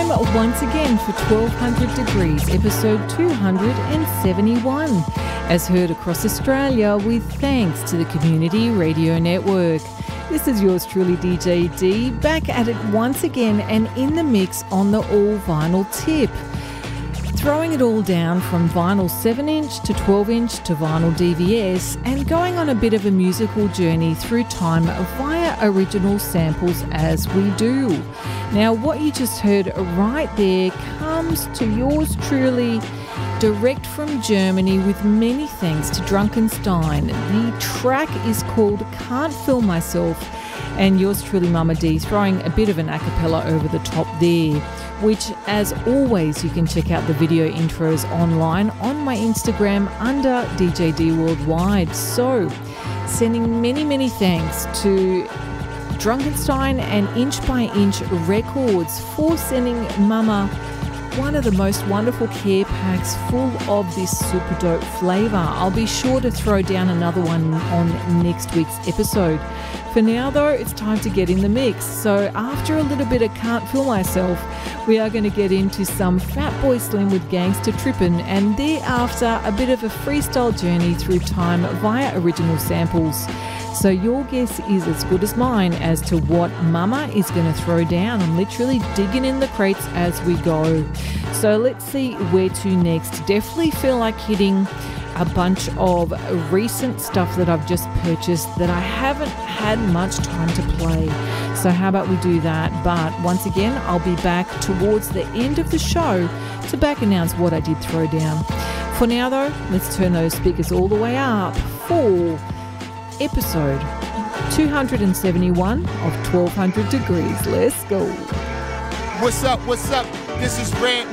once again for 1200 Degrees, episode 271, as heard across Australia with thanks to the Community Radio Network. This is yours truly, DJ D, back at it once again and in the mix on the all vinyl tip. Throwing it all down from vinyl 7-inch to 12-inch to vinyl DVS and going on a bit of a musical journey through time via original samples as we do. Now, what you just heard right there comes to yours truly direct from Germany with many thanks to Drunkenstein. The track is called Can't Feel Myself, and yours truly, Mama D, throwing a bit of an a cappella over the top there, which, as always, you can check out the video intros online on my Instagram under DJD Worldwide. So, sending many, many thanks to Drunkenstein and Inch by Inch Records for sending Mama one of the most wonderful care packs full of this super dope flavour. I'll be sure to throw down another one on next week's episode. For now, though, it's time to get in the mix. So after a little bit of Can't Feel Myself, we are going to get into some Fatboy Slim with Gangsta Trippin', and thereafter a bit of a freestyle journey through time via original samples. So your guess is as good as mine as to what Mama is going to throw down. I'm literally digging in the crates as we go. So let's see where to next. Definitely feel like hitting a bunch of recent stuff that I've just purchased that I haven't had much time to play. So how about we do that? But once again, I'll be back towards the end of the show to back announce what I did throw down. For now though, let's turn those speakers all the way up for episode 271 of 1200 Degrees. Let's go. What's up? This is Rand